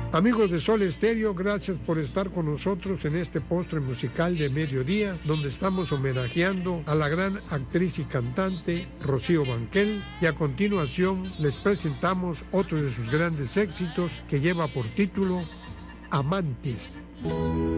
Amigos de Sol Estéreo, gracias por estar con nosotros en este postre musical de mediodía, donde estamos homenajeando a la gran actriz y cantante Rocío Banquel, y a continuación les presentamos otro de sus grandes éxitos que lleva por título Amantes.